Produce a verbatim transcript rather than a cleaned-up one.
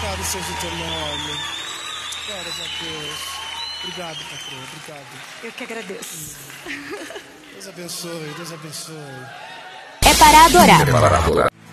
Obrigado, seu Vitor Nome. Glórias a Deus. Obrigado, patrão. Obrigado. Eu que agradeço. Deus abençoe. Deus abençoe. É para adorar. É para adorar.